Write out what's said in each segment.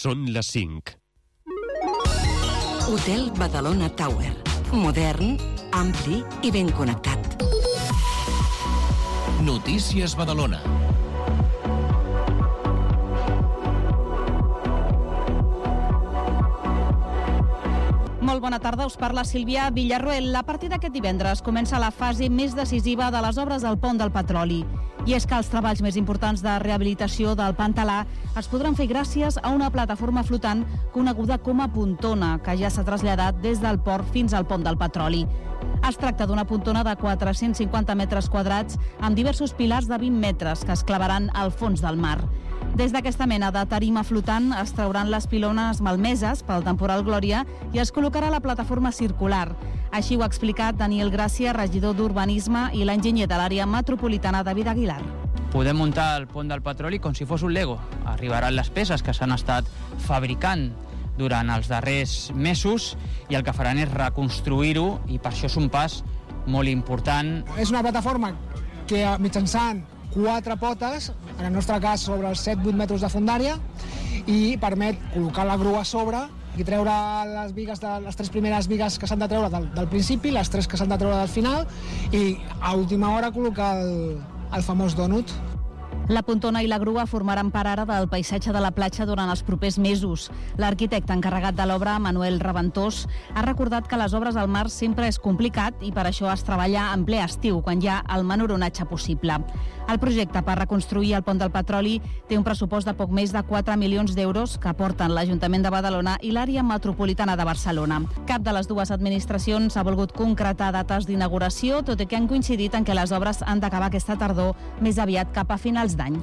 Són les 5. Hotel Badalona Tower. Modern, ampli i ben connectat. Notícies Badalona. Molt bona tarda, us parla Sílvia Villarroel. A partir d'aquest divendres comença la fase més decisiva de les obres del pont del Petroli. I és que els treballs més importants de rehabilitació del Pantalà es podran fer gràcies a una plataforma flotant coneguda com a pontona, que ja s'ha traslladat des del port fins al pont del Petroli. Es tracta d'una pontona de 450 metres quadrats amb diversos pilars de 20 metres que es clavaran al fons del mar. Des d'aquesta mena de tarima flotant es trauran les pilones malmeses pel temporal Glòria i es col·locarà la plataforma circular. Així ho ha explicat Daniel Gràcia, regidor d'Urbanisme i l'enginyer de l'àrea metropolitana David Aguilar. Podem muntar el pont del Petroli com si fos un Lego. Arribaran les peces que s'han estat fabricant durant els darrers mesos i el que faran és reconstruir-ho i per això és un pas molt important. És una plataforma que mitjançant 4 potes, en el nostre cas sobre els 7-8 metres de fondària, i permet col·locar la grua a sobre i treure les bigues, les 3 primeres bigues que s'han de treure del principi, les 3 que s'han de treure del final, i a última hora col·locar el famós dònut. La pontona i la grua formaran part ara del paisatge de la platja durant els propers mesos. L'arquitecte encarregat de l'obra, Manuel Reventós, ha recordat que les obres al mar sempre és complicat i per això es treballa en ple estiu, quan hi ha el menor onatge possible. El projecte per reconstruir el pont del Petroli té un pressupost de poc més de 4 milions d'euros que aporten l'Ajuntament de Badalona i l'àrea metropolitana de Barcelona. Cap de les dues administracions ha volgut concretar dates d'inauguració, tot i que han coincidit en què les obres han d'acabar aquesta tardor, més aviat cap a finals d'any.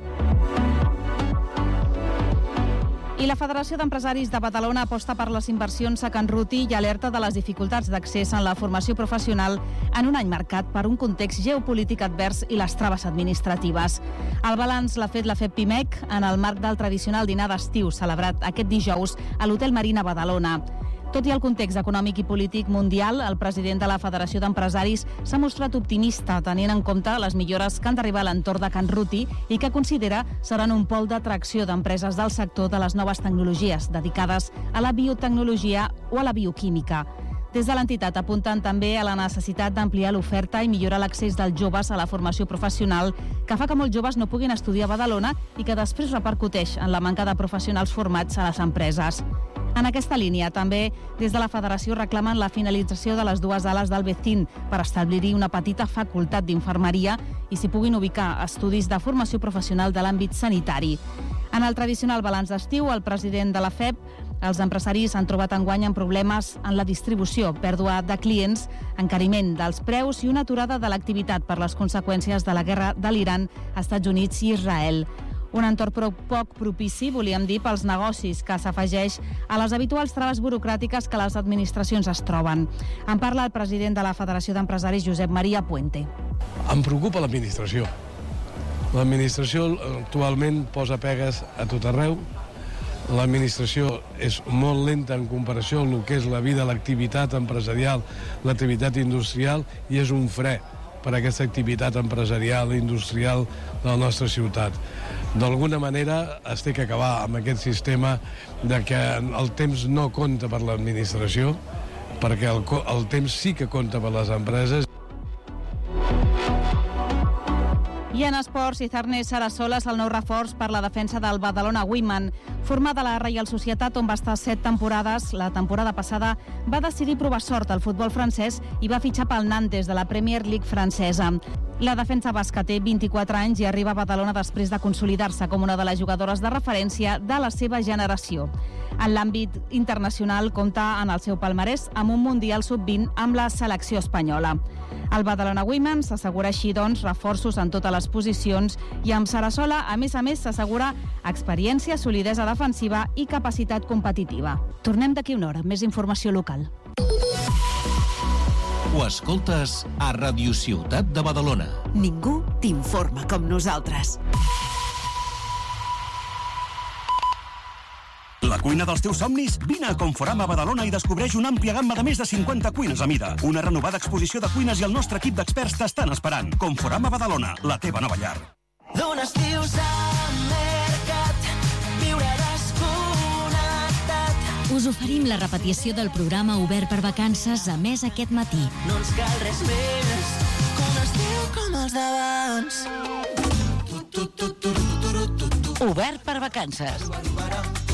I la Federació d'Empresaris de Badalona aposta per les inversions a Can Ruti i alerta de les dificultats d'accés en la formació professional en un any marcat per un context geopolític advers i les traves administratives. El balanç l'ha fet la FEPIMEC en el marc del tradicional dinar d'estiu celebrat aquest dijous a l'Hotel Marina Badalona. Tot i el context econòmic i polític mundial, el president de la Federació d'Empresaris s'ha mostrat optimista tenint en compte les millores que han d'arribar a l'entorn de Can Ruti i que considera seran un pol d'atracció d'empreses del sector de les noves tecnologies dedicades a la biotecnologia o a la bioquímica. Des de l'entitat apunten també a la necessitat d'ampliar l'oferta i millorar l'accés dels joves a la formació professional, que fa que molts joves no puguin estudiar a Badalona i que després repercuteix en la manca de professionals formats a les empreses. En aquesta línia, també, des de la Federació reclamen la finalització de les 2 ales del BECIN per establir-hi una petita facultat d'infermeria i s'hi puguin ubicar estudis de formació professional de l'àmbit sanitari. En el tradicional balanç d'estiu, el president de la FEP, els empresaris s'han trobat enguany amb problemes en la distribució, pèrdua de clients, encariment dels preus i una aturada de l'activitat per les conseqüències de la guerra de l'Iran, Estats Units i Israel. Un entorn poc propici, volíem dir, pels negocis, que s'afegeix a les habituals traves burocràtiques que les administracions es troben. En parla el president de la Federació d'Empresaris, Josep Maria Puente. Em preocupa l'administració. L'administració actualment posa pegues a tot arreu. L'administració és molt lenta en comparació amb el que és la vida, l'activitat empresarial, l'activitat industrial, i és un fre per a aquesta activitat empresarial i industrial de la nostra ciutat. D'alguna manera es té que acabar amb aquest sistema de que el temps no compta per l'administració, perquè el temps sí que compta per les empreses. I en esports, Izarne Sarasola és el nou reforç per la defensa del Badalona Women. Formada a la Reial Societat, on va estar 7 temporades, la temporada passada va decidir provar sort al futbol francès i va fitxar pel Nantes de la Premier League francesa. La defensa basca té 24 anys i arriba a Badalona després de consolidar-se com una de les jugadores de referència de la seva generació. En l'àmbit internacional compta en el seu palmarès amb un Mundial Sub-20 amb la selecció espanyola. El Badalona Women s'assegura així, doncs, reforços en totes les posicions i amb Sarasola, a més, s'assegura experiència, solidesa defensiva i capacitat competitiva. Tornem d'aquí una hora, amb més informació local. Ho escoltes a Ràdio Ciutat de Badalona. Ningú t'informa com nosaltres. La cuina dels teus somnis? Vine a Conforama Badalona i descobreix una àmplia gamma de més de 50 cuines a mida. Una renovada exposició de cuines i el nostre equip d'experts t'estan esperant. Conforama Badalona, la teva nova llar. D'un estiu s'ha mercat viure descobert. us oferim la repetició del programa Obert per Vacances emès aquest matí. No ens cal res més que un estiu com els d'abans. Obert per Vacances.